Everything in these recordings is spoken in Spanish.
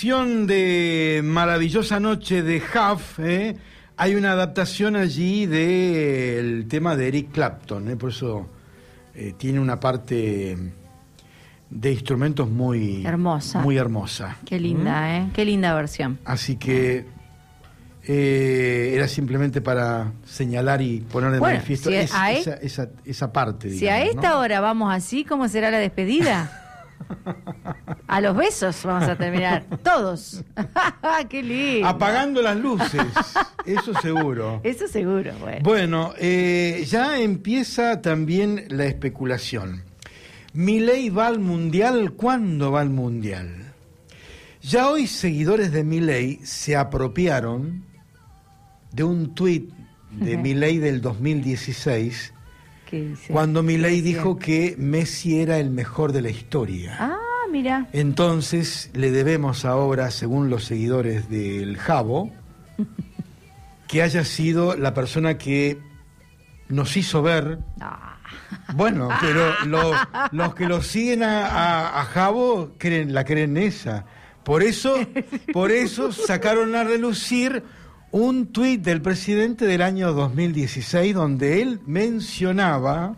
versión de Maravillosa Noche de Huff, hay una adaptación allí del tema de Eric Clapton, por eso tiene una parte de instrumentos muy hermosa. Muy hermosa. Qué linda, qué linda versión. Así que era simplemente para señalar y poner de manifiesto esa parte. Si a esta hora vamos así, ¿cómo será la despedida? A los besos vamos a terminar, todos. ¡Qué lindo! Apagando las luces, eso seguro. Eso seguro, Bueno, ya empieza también la especulación. ¿Milei va al Mundial? ¿Cuándo va al Mundial? Ya hoy seguidores de Milei se apropiaron de un tuit de Milei del 2016, cuando Milei dijo que Messi era el mejor de la historia. Ah, mira. Entonces le debemos ahora, según los seguidores del Jabo, que haya sido la persona que nos hizo ver. Bueno, pero los que lo siguen a Jabo la creen esa. Por eso sacaron a relucir un tuit del presidente del año 2016 donde él mencionaba,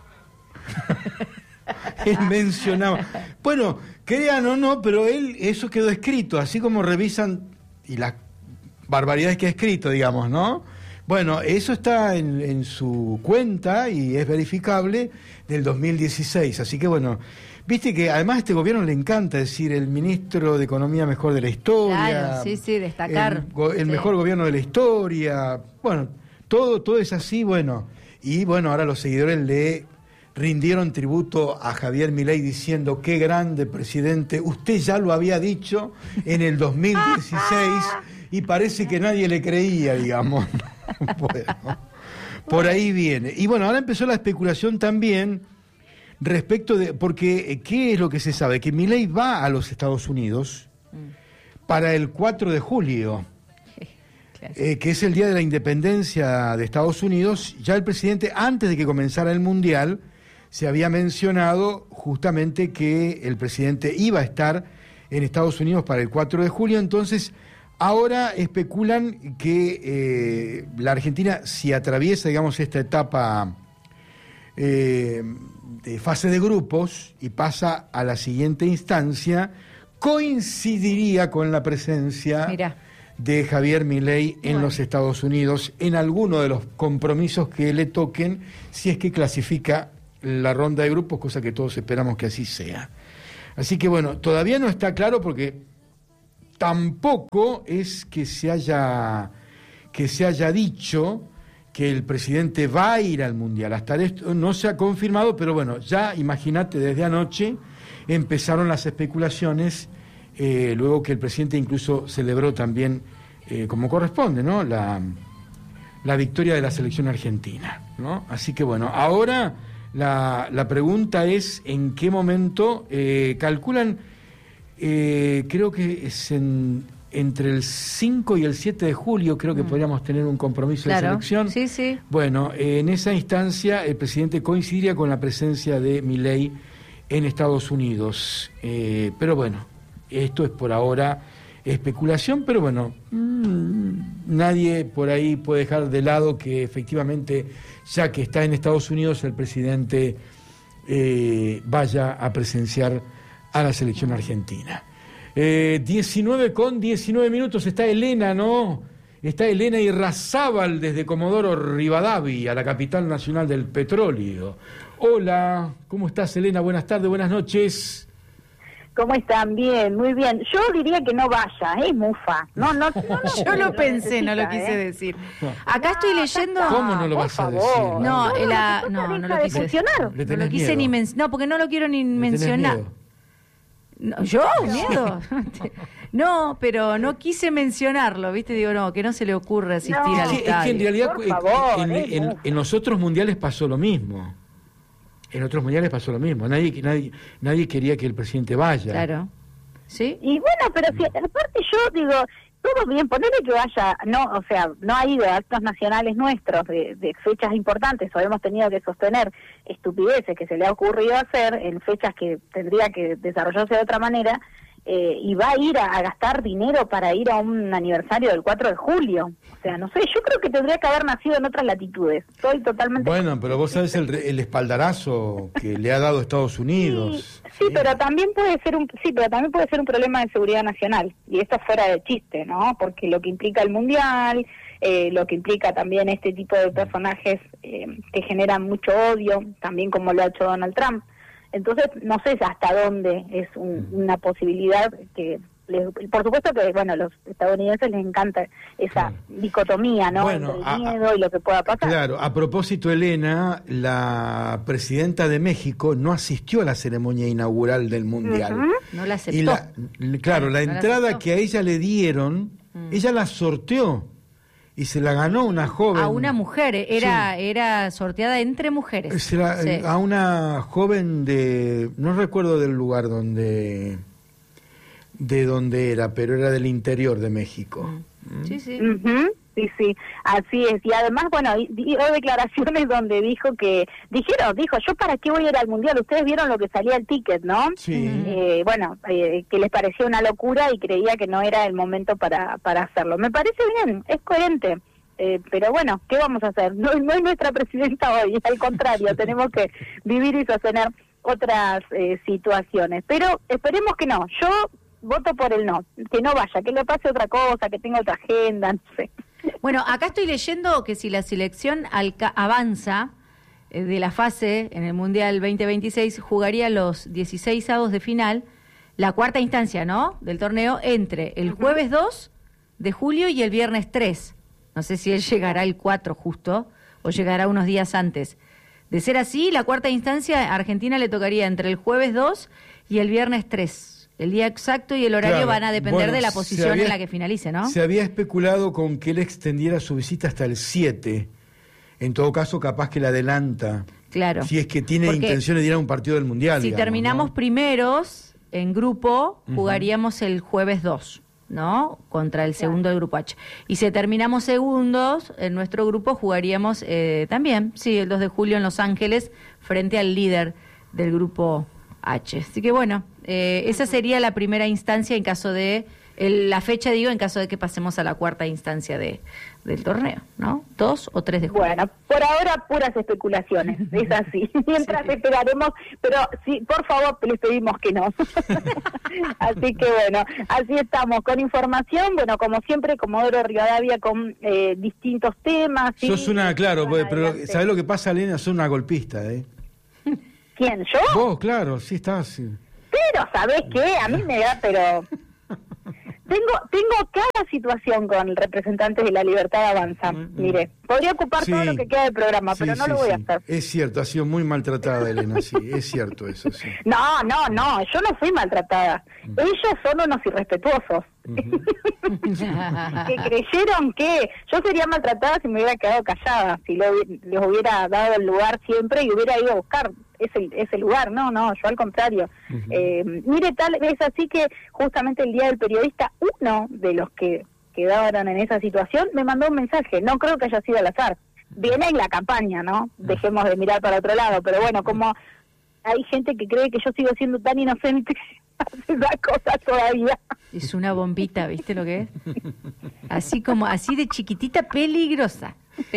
bueno, crean o no, pero eso quedó escrito, así como revisan y las barbaridades que ha escrito, digamos, ¿no? Bueno, eso está en su cuenta y es verificable del 2016, así que bueno, viste que además a este gobierno le encanta decir el ministro de Economía mejor de la historia. Claro, sí, destacar. El mejor gobierno de la historia. Bueno, todo es así, bueno. Y bueno, ahora los seguidores le rindieron tributo a Javier Milei diciendo qué grande presidente. Usted ya lo había dicho en el 2016 y parece que nadie le creía, digamos. Bueno, por ahí viene. Y bueno, ahora empezó la especulación también respecto de, porque ¿qué es lo que se sabe? Que Milei va a los Estados Unidos para el 4 de julio, que es el día de la independencia de Estados Unidos. Ya el presidente, antes de que comenzara el Mundial, se había mencionado justamente que el presidente iba a estar en Estados Unidos para el 4 de julio, entonces ahora especulan que la Argentina, si atraviesa, digamos, esta etapa de fase de grupos y pasa a la siguiente instancia, coincidiría con la presencia de Javier Milei en los Estados Unidos en alguno de los compromisos que le toquen, si es que clasifica la ronda de grupos, cosa que todos esperamos que así sea. Así que bueno, todavía no está claro porque tampoco es que se haya dicho que el presidente va a ir al Mundial. Hasta esto no se ha confirmado, pero bueno, ya imagínate, desde anoche empezaron las especulaciones, luego que el presidente incluso celebró también, como corresponde, ¿no?, la victoria de la selección argentina, ¿no? Así que bueno, ahora la pregunta es en qué momento calculan, creo que es entre el 5 y el 7 de julio, creo que podríamos tener un compromiso de selección. Sí. Bueno, en esa instancia el presidente coincidiría con la presencia de Milei en Estados Unidos. Pero bueno, esto es por ahora especulación, pero bueno, nadie por ahí puede dejar de lado que efectivamente, ya que está en Estados Unidos, el presidente vaya a presenciar a la selección argentina. 19:19, está Elena, ¿no? Está Elena Irrazábal desde Comodoro Rivadavia, la capital nacional del petróleo. Hola, ¿cómo estás, Elena? Buenas tardes, buenas noches. ¿Cómo están? Bien, muy bien. Yo diría que no vaya, es mufa. No, yo lo pensé, no lo quise decir. Acá estoy leyendo. ¿Cómo no lo vas a decir? No lo quise mencionar. No lo quise ni mencionar. No, porque no lo quiero ni mencionar. No, ¿yo? ¿Miedo? No, pero no quise mencionarlo, ¿viste? Digo, no, que no se le ocurra asistir al estadio. Es que en realidad en los otros mundiales pasó lo mismo. En otros mundiales pasó lo mismo. Nadie quería que el presidente vaya. Claro. ¿Sí? Y bueno, pero si, aparte yo digo, todo bien, ponerle que vaya, no ha ido a actos nacionales nuestros de fechas importantes, o hemos tenido que sostener estupideces que se le ha ocurrido hacer en fechas que tendría que desarrollarse de otra manera, y va a ir a gastar dinero para ir a un aniversario del 4 de julio. O sea, no sé, yo creo que tendría que haber nacido en otras latitudes. Estoy totalmente... Bueno, pero vos sabés el espaldarazo que le ha dado Estados Unidos. Sí, pero también puede ser un problema de seguridad nacional, y esto fuera de chiste, ¿no? Porque lo que implica el Mundial, lo que implica también este tipo de personajes que generan mucho odio, también como lo ha hecho Donald Trump. Entonces, no sé hasta dónde es una posibilidad que... por supuesto que, bueno, a los estadounidenses les encanta esa dicotomía, ¿no? Bueno, entre el miedo y lo que pueda pasar. Claro, a propósito, Elena, la presidenta de México no asistió a la ceremonia inaugural del Mundial. No la aceptó. Y la entrada que a ella le dieron, ella la sorteó. Y se la ganó una joven. A una mujer, era sorteada entre mujeres. A una joven no recuerdo del lugar de dónde era, pero era del interior de México. Sí, sí. Sí, así es. Y además, bueno, dio declaraciones donde dijo, yo para qué voy a ir al Mundial, ustedes vieron lo que salía el ticket, ¿no? Sí. Que les parecía una locura y creía que no era el momento para hacerlo. Me parece bien, es coherente. Pero bueno, ¿qué vamos a hacer? No es nuestra presidenta hoy, al contrario, tenemos que vivir y sostener otras situaciones. Pero esperemos que no. Yo voto por el no, que no vaya, que le pase otra cosa, que tenga otra agenda, no sé. Bueno, acá estoy leyendo que si la selección avanza de la fase en el Mundial 2026, jugaría los 16avos de final, la cuarta instancia, ¿no?, del torneo, entre el jueves 2 de julio y el viernes 3. No sé si él llegará el 4 justo, o llegará unos días antes. De ser así, la cuarta instancia a Argentina le tocaría entre el jueves 2 y el viernes 3. El día exacto y el horario van a depender de la posición en la que finalice, ¿no? Se había especulado con que él extendiera su visita hasta el 7. En todo caso, capaz que la adelanta. Claro. Si es que tiene intenciones de ir a un partido del Mundial. Si terminamos primeros en grupo, jugaríamos el jueves 2, ¿no? Contra el segundo del grupo H. Y si terminamos segundos, en nuestro grupo jugaríamos también, el 2 de julio en Los Ángeles, frente al líder del grupo H. Así que bueno, esa sería la primera instancia en caso de, la fecha en caso de que pasemos a la cuarta instancia del torneo, ¿no? 2 o 3 de julio. Bueno, por ahora puras especulaciones, es así. Mientras esperaremos, pero sí, por favor, les pedimos que no. Así que bueno, así estamos, con información, bueno, como siempre, Comodoro Rivadavia con distintos temas. Sos pero ¿sabés lo que pasa, Elena? Sos una golpista, ¿Quién, yo? Vos, claro, sí estás. Pero, ¿sabés qué? A mí me da, pero... Tengo cada situación con representantes de La Libertad Avanza. Mire, podría ocupar todo lo que queda del programa, pero no lo voy a hacer. Es cierto, ha sido muy maltratada, Elena, sí, es cierto eso, sí. No, yo no fui maltratada. Ellos son unos irrespetuosos. Que creyeron que yo sería maltratada si me hubiera quedado callada, si les hubiera dado el lugar siempre y hubiera ido a buscar ese lugar. No, yo al contrario. Mire, tal vez así que justamente el Día del Periodista, uno de los que quedaron en esa situación me mandó un mensaje. No creo que haya sido al azar. Viene en la campaña, ¿no? Dejemos de mirar para otro lado, pero bueno, como hay gente que cree que yo sigo siendo tan inocente, hace esa cosa todavía. Es una bombita, ¿viste lo que es? Así de chiquitita, peligrosa.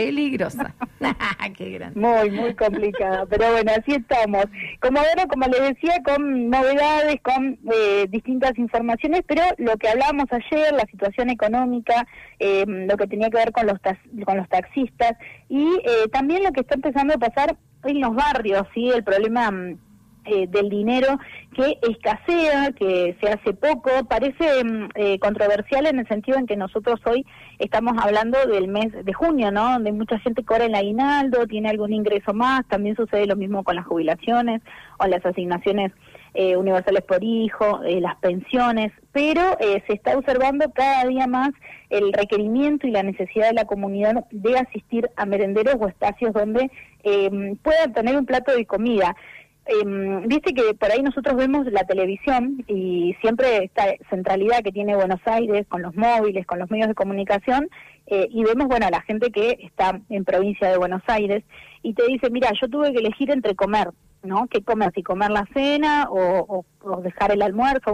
Qué grande. Muy complicada, pero bueno, así estamos. Comodoro, como les decía, con novedades, con distintas informaciones, pero lo que hablábamos ayer, la situación económica, lo que tenía que ver con los taxistas y también lo que está empezando a pasar en los barrios, ¿sí? El problema del dinero que escasea, que se hace poco, parece controversial en el sentido en que nosotros hoy estamos hablando del mes de junio, ¿no? Donde mucha gente cobra el aguinaldo, tiene algún ingreso más, también sucede lo mismo con las jubilaciones o las asignaciones universales por hijo, las pensiones, pero se está observando cada día más el requerimiento y la necesidad de la comunidad de asistir a merenderos o espacios donde puedan tener un plato de comida. Viste que por ahí nosotros vemos la televisión y siempre esta centralidad que tiene Buenos Aires con los móviles, con los medios de comunicación, y vemos, a la gente que está en provincia de Buenos Aires y te dice, mira, yo tuve que elegir entre comer, ¿no? ¿Qué comer? Si comer la cena o dejar el almuerzo. Bueno,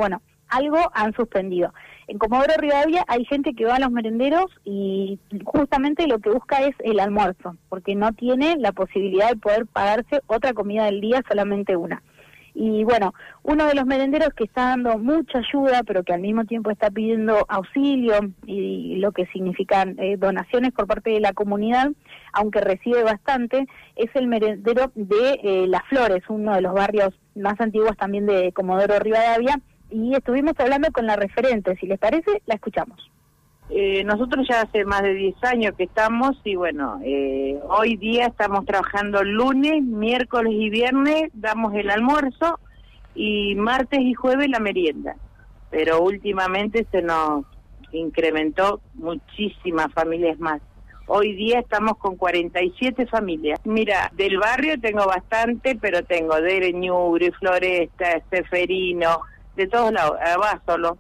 algo han suspendido. En Comodoro Rivadavia hay gente que va a los merenderos y justamente lo que busca es el almuerzo, porque no tiene la posibilidad de poder pagarse otra comida del día, solamente una. Y bueno, uno de los merenderos que está dando mucha ayuda, pero que al mismo tiempo está pidiendo auxilio y lo que significan donaciones por parte de la comunidad, aunque recibe bastante, es el merendero de Las Flores, uno de los barrios más antiguos también de Comodoro Rivadavia, y estuvimos hablando con la referente. Si les parece, la escuchamos. Nosotros ya hace más de 10 años que estamos y bueno, hoy día estamos trabajando lunes, miércoles y viernes, damos el almuerzo y martes y jueves la merienda. Pero últimamente se nos incrementó muchísimas familias más. Hoy día estamos con 47 familias. Mira, del barrio tengo bastante, pero tengo de Ñuble, Floresta, Ceferino, de todos lados, Abásolo.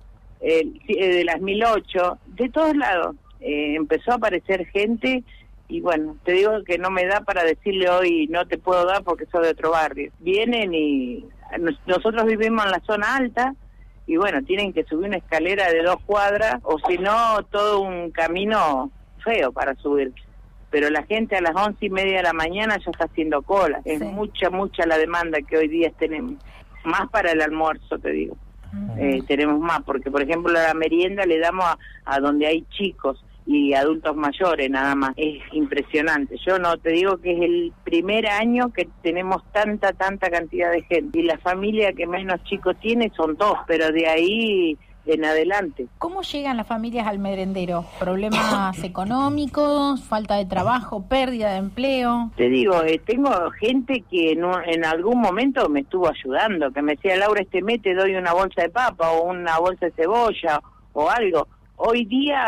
De las 1008, de todos lados, empezó a aparecer gente y bueno, te digo que no me da para decirle hoy no te puedo dar porque soy de otro barrio. Vienen y nosotros vivimos en la zona alta y bueno, tienen que subir una escalera de 2 cuadras o si no todo un camino feo para subir. Pero la gente a las 11:30 de la mañana ya está haciendo cola. Es mucha la demanda que hoy día tenemos. Más para el almuerzo, te digo. Tenemos más, porque por ejemplo la merienda le damos a donde hay chicos y adultos mayores nada más. Es impresionante. Yo no te digo que es el primer año que tenemos tanta cantidad de gente y la familia que menos chicos tiene son 2, pero de ahí en adelante. ¿Cómo llegan las familias al merendero? ¿Problemas económicos, falta de trabajo, pérdida de empleo? Te digo, tengo gente que en algún momento me estuvo ayudando, que me decía, Laura, mes te doy una bolsa de papa o una bolsa de cebolla o algo. Hoy día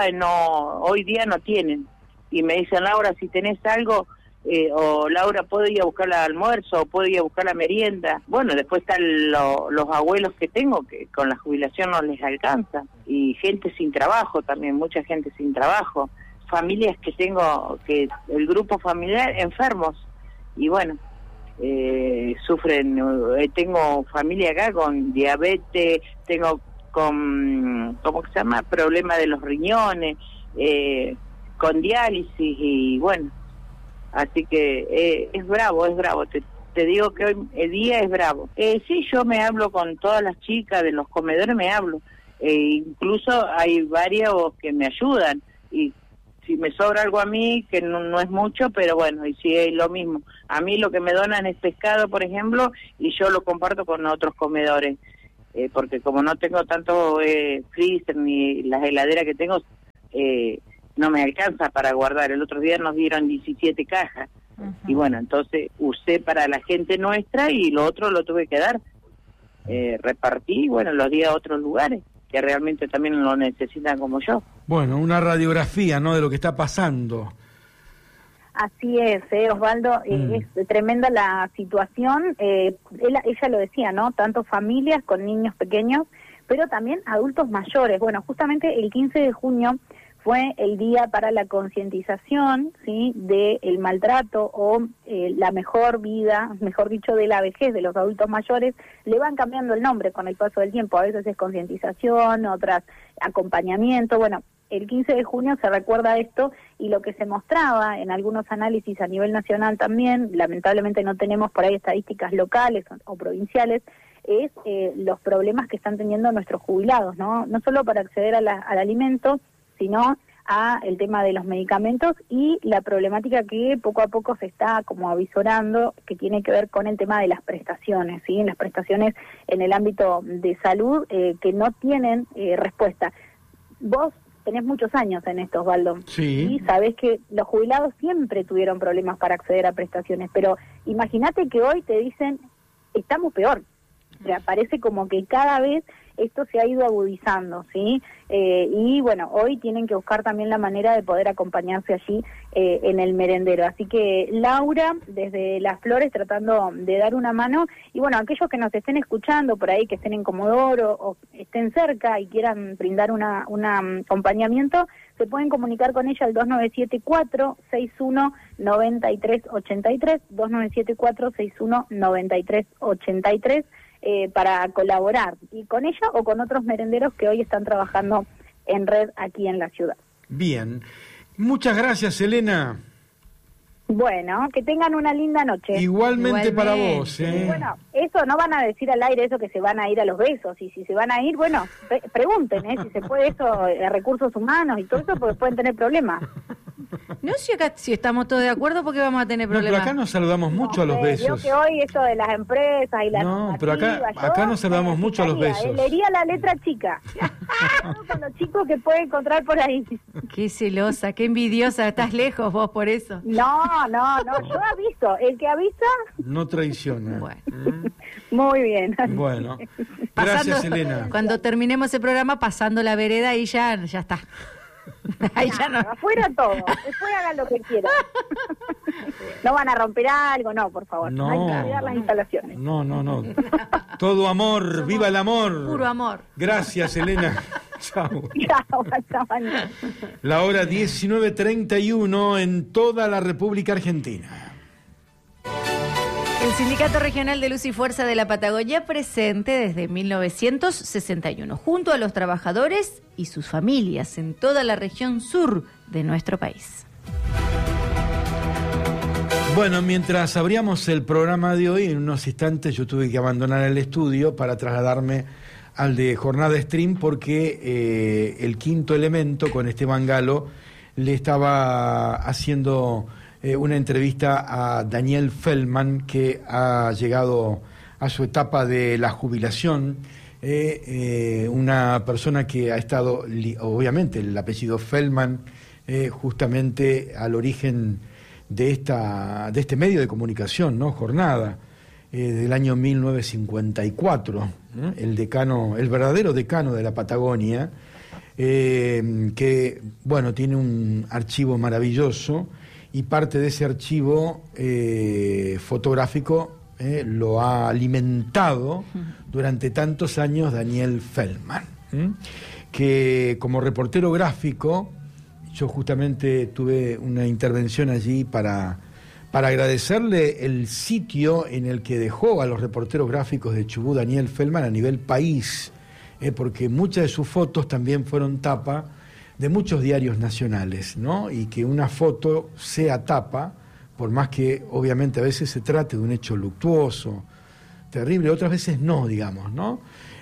no tienen. Y me dicen, Laura, si tenés algo, o Laura, ¿puedo ir a buscar el almuerzo o puedo ir a buscar la merienda? Bueno, después están los abuelos que tengo, que con la jubilación no les alcanza, y gente sin trabajo también, mucha gente sin trabajo, familias que tengo, que el grupo familiar, enfermos, y bueno, sufren, tengo familia acá con diabetes, tengo con, ¿cómo se llama?, problema de los riñones, con diálisis, y bueno, así que es bravo, te digo que hoy el día es bravo. Sí, yo me hablo con todas las chicas de los comedores, me hablo. Incluso hay varios que me ayudan. Y si me sobra algo a mí, que no es mucho, pero bueno, y sí es lo mismo. A mí lo que me donan es pescado, por ejemplo, y yo lo comparto con otros comedores. Porque como no tengo tanto freezer ni las heladeras que tengo, no me alcanza para guardar. El otro día nos dieron 17 cajas. Y bueno, entonces usé para la gente nuestra y lo otro lo tuve que dar. Repartí, bueno, los di a otros lugares que realmente también lo necesitan como yo. Bueno, una radiografía, ¿no?, de lo que está pasando. Así es, Osvaldo, es tremenda la situación. Ella lo decía, ¿no?, tanto familias con niños pequeños, pero también adultos mayores. Bueno, justamente el 15 de junio fue el día para la concientización, ¿sí?, del maltrato o la mejor vida, mejor dicho, de la vejez de los adultos mayores. Le van cambiando el nombre con el paso del tiempo, a veces es concientización, otras acompañamiento. Bueno, el 15 de junio se recuerda esto y lo que se mostraba en algunos análisis a nivel nacional también, lamentablemente no tenemos por ahí estadísticas locales o provinciales, es los problemas que están teniendo nuestros jubilados, ¿no? No solo para acceder al alimento, sino a el tema de los medicamentos y la problemática que poco a poco se está como avisorando, que tiene que ver con el tema de las prestaciones, ¿sí? Las prestaciones en el ámbito de salud que no tienen respuesta. Vos tenés muchos años en esto, Osvaldo, sí, y sabés que los jubilados siempre tuvieron problemas para acceder a prestaciones, pero imagínate que hoy te dicen, estamos peor. O sea, parece como que cada vez esto se ha ido agudizando, ¿sí? Y bueno, hoy tienen que buscar también la manera de poder acompañarse allí en el merendero. Así que Laura, desde Las Flores, tratando de dar una mano. Y bueno, aquellos que nos estén escuchando por ahí, que estén en Comodoro o estén cerca y quieran brindar un acompañamiento, se pueden comunicar con ella al 2974-619383, 2974-619383. para colaborar, y con ella o con otros merenderos que hoy están trabajando en red aquí en la ciudad. Bien, muchas gracias, Elena. Bueno, que tengan una linda noche. Igualmente para vos. Bueno, eso no van a decir al aire, eso que se van a ir a los besos, y si se van a ir, bueno, pregunten, si se puede eso, recursos humanos y todo eso, porque pueden tener problemas. No, si acá si estamos todos de acuerdo, porque vamos a tener problemas. Pero acá nos saludamos mucho a los besos. Creo que hoy eso de las empresas y las No, pero acá nos saludamos mucho a los besos. Leería la letra chica. Con los chicos que puede encontrar por ahí. Qué celosa, qué envidiosa. Estás lejos vos por eso. No, yo aviso. El que avisa... No traiciona. Bueno. Muy bien. Bueno, gracias, Elena. Cuando terminemos el programa, pasando la vereda y ya está. Ahí ya no. Afuera todo. Después hagan lo que quieran. No van a romper algo, no, por favor. No, hay que cuidar las instalaciones. No. Todo amor, viva el amor. Puro amor. Gracias, Elena. Chao. Chao, mañana. La hora 19:31 en toda la República Argentina. El Sindicato Regional de Luz y Fuerza de la Patagonia presente desde 1961, junto a los trabajadores y sus familias en toda la región sur de nuestro país. Bueno, mientras abríamos el programa de hoy, en unos instantes yo tuve que abandonar el estudio para trasladarme al de Jornada Stream, porque el quinto elemento con Esteban Galo le estaba haciendo una entrevista a Daniel Feldman, que ha llegado a su etapa de la jubilación, una persona que ha estado, obviamente el apellido Feldman, justamente al origen de este medio de comunicación, ¿no? Jornada, del año 1954, el verdadero decano de la Patagonia, que, bueno, tiene un archivo maravilloso, y parte de ese archivo fotográfico lo ha alimentado durante tantos años Daniel Feldman, que como reportero gráfico, yo justamente tuve una intervención allí para agradecerle el sitio en el que dejó a los reporteros gráficos de Chubut Daniel Feldman a nivel país, porque muchas de sus fotos también fueron tapa de muchos diarios nacionales, ¿no? Y que una foto sea tapa, por más que obviamente a veces se trate de un hecho luctuoso, terrible, otras veces no, digamos, ¿no?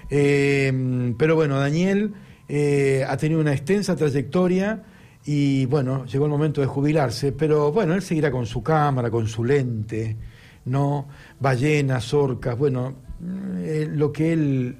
Pero bueno, Daniel ha tenido una extensa trayectoria y bueno, llegó el momento de jubilarse, pero bueno, él seguirá con su cámara, con su lente, ¿no? Ballenas, orcas, bueno, lo que él...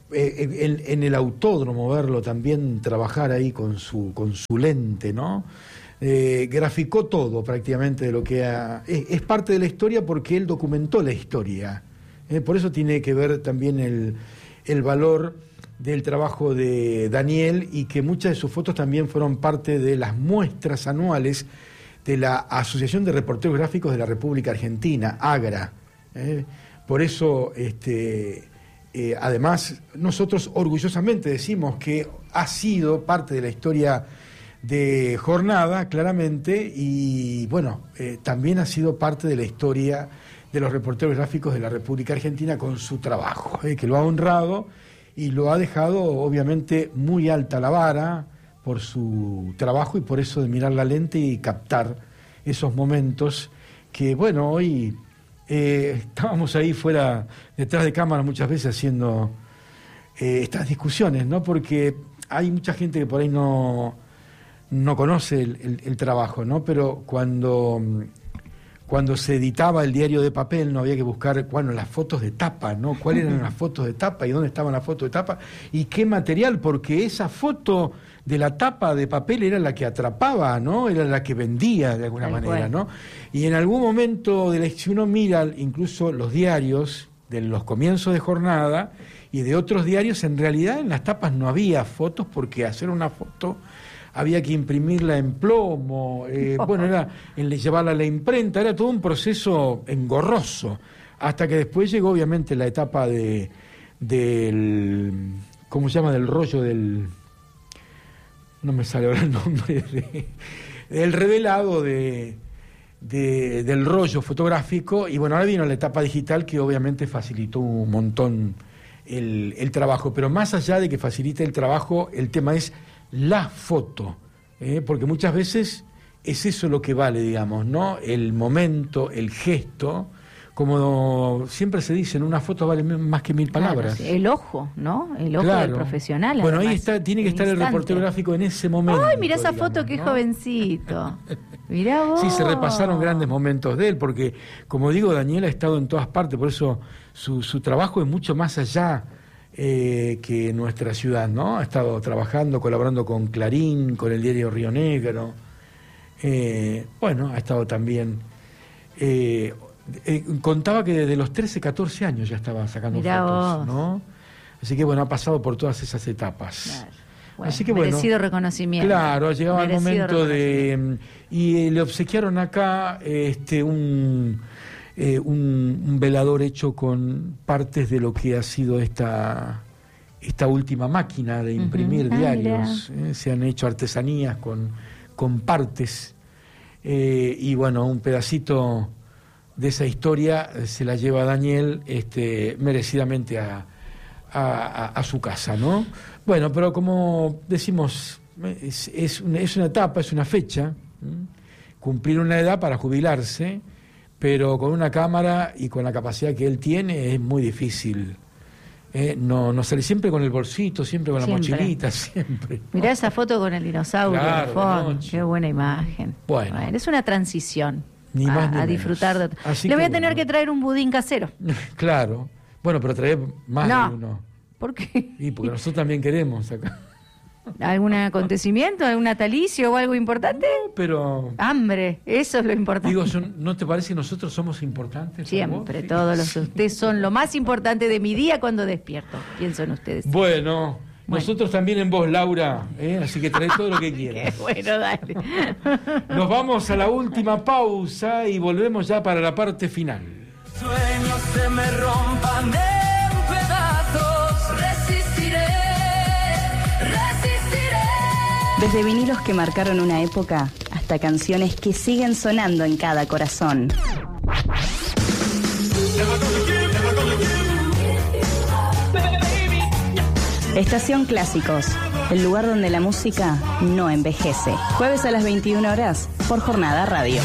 en el autódromo verlo también trabajar ahí con su lente, ¿no? Graficó todo prácticamente de lo que es parte de la historia, porque él documentó la historia. Por eso tiene que ver también el valor del trabajo de Daniel, y que muchas de sus fotos también fueron parte de las muestras anuales de la Asociación de Reporteros Gráficos de la República Argentina, AGRA. Por eso además, nosotros orgullosamente decimos que ha sido parte de la historia de Jornada, claramente, y bueno, también ha sido parte de la historia de los reporteros gráficos de la República Argentina con su trabajo, que lo ha honrado y lo ha dejado obviamente muy alta la vara por su trabajo, y por eso de mirar la lente y captar esos momentos que, bueno, hoy... estábamos ahí fuera, detrás de cámara, muchas veces haciendo estas discusiones, ¿no? Porque hay mucha gente que por ahí no conoce el trabajo, ¿no? Pero cuando se editaba el diario de papel, no había que buscar, bueno, las fotos de tapa, ¿no? ¿Cuáles eran las fotos de tapa y dónde estaban las fotos de tapa y qué material? Porque esa foto de la tapa de papel era la que atrapaba, ¿no? Era la que vendía de alguna manera, ¿no? Y en algún momento, si uno mira incluso los diarios de los comienzos de Jornada y de otros diarios, en realidad en las tapas no había fotos, porque hacer una foto había que imprimirla en plomo, bueno, era llevarla a la imprenta, era todo un proceso engorroso, hasta que después llegó obviamente la etapa del ¿cómo se llama? Del rollo del... no me sale ahora el nombre, del revelado de del rollo fotográfico, y bueno, ahora vino la etapa digital que obviamente facilitó un montón el trabajo, pero más allá de que facilite el trabajo, el tema es la foto, porque muchas veces es eso lo que vale, digamos, ¿no? El momento, el gesto, como siempre se dice, en una foto vale más que 1000 palabras. Claro, el ojo, ¿no? El ojo del profesional. Bueno, además, ahí está, tiene que estar el reportero gráfico en ese momento. ¡Ay, mirá esa foto, qué jovencito! Mirá vos. Sí, se repasaron grandes momentos de él, porque, como digo, Daniel ha estado en todas partes, por eso su trabajo es mucho más allá que nuestra ciudad, ¿no? Ha estado trabajando, colaborando con Clarín, con el diario Río Negro. Bueno, ha estado también... contaba que desde los 13, 14 años ya estaba sacando fotos, ¿no? Así que bueno, ha pasado por todas esas etapas. Claro. Bueno, así que merecido reconocimiento. Claro, ha llegado el momento de... Y le obsequiaron acá un velador hecho con partes de lo que ha sido esta última máquina de imprimir diarios. Se han hecho artesanías con partes. Y bueno, un pedacito de esa historia se la lleva Daniel merecidamente a su casa, ¿no? Bueno, pero como decimos, es una etapa, es una fecha, cumplir una edad para jubilarse, pero con una cámara y con la capacidad que él tiene es muy difícil. No sale siempre con el bolsito, siempre con la mochilita, siempre. Mirá esa foto con el dinosaurio, claro, de fondo. Qué buena imagen. Bueno, es una transición. Ni más ni a disfrutar de... Así Le voy a tener que traer un budín casero. Claro. Bueno, pero traer más de uno. ¿Por qué? Y porque nosotros también queremos acá. ¿Algún acontecimiento, algún natalicio o algo importante? No, pero... Hambre, eso es lo importante. Digo, ¿no te parece que nosotros somos importantes? Siempre, ustedes son lo más importante de mi día cuando despierto. Pienso en ustedes. Bueno, nosotros también en vos, Laura, así que trae todo lo que quieras. Qué bueno, dale. Nos vamos a la última pausa y volvemos ya para la parte final. Sueños se me rompan en pedazos, resistiré. Desde vinilos que marcaron una época hasta canciones que siguen sonando en cada corazón. Estación Clásicos, el lugar donde la música no envejece. Jueves a las 21 horas por Jornada Radio.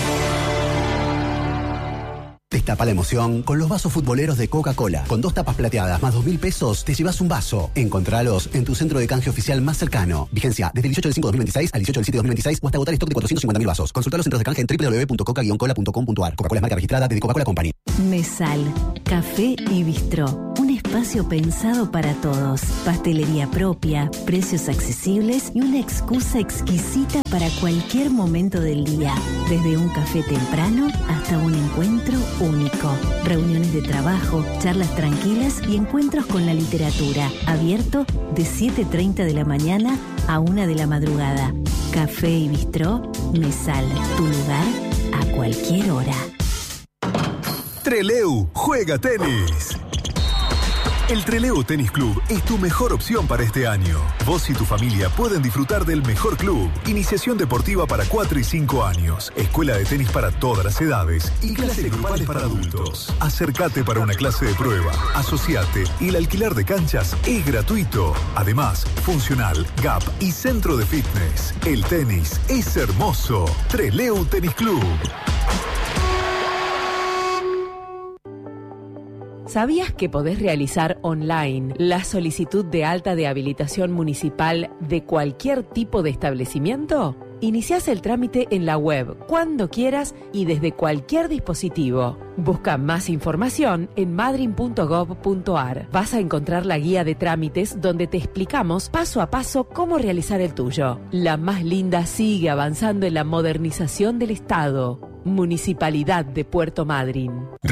Destapa la emoción con los vasos futboleros de Coca-Cola. Con 2 tapas plateadas más 2.000 pesos, te llevas un vaso. Encontralos en tu centro de canje oficial más cercano. Vigencia desde el 18 del 5 de 2026 al 18 del 7 de 2026 o hasta agotar stock de 450.000 vasos. Consulta los centros de canje en www.coca-cola.com.ar. Coca-Cola es marca registrada de Coca-Cola Company. Mesal, café y bistró. Un espacio pensado para todos. Pastelería propia, precios accesibles y una excusa exquisita para cualquier momento del día. Desde un café temprano hasta un encuentro único. Reuniones de trabajo, charlas tranquilas y encuentros con la literatura. Abierto de 7:30 de la mañana a 1 de la madrugada. Café y bistró, Mesal. Tu lugar a cualquier hora. Treleu juega tenis. El Treleu Tenis Club es tu mejor opción para este año. Vos y tu familia pueden disfrutar del mejor club. Iniciación deportiva para 4 y 5 años. Escuela de tenis para todas las edades. Y clases grupales para adultos. Acércate para una clase de prueba. Asociate y el alquiler de canchas es gratuito. Además, funcional, gap y centro de fitness. El tenis es hermoso. Treleu Tenis Club. ¿Sabías que podés realizar online la solicitud de alta de habilitación municipal de cualquier tipo de establecimiento? Iniciás el trámite en la web cuando quieras y desde cualquier dispositivo. Busca más información en madryn.gov.ar. Vas a encontrar la guía de trámites donde te explicamos paso a paso cómo realizar el tuyo. La más linda sigue avanzando en la modernización del Estado. Municipalidad de Puerto Madryn.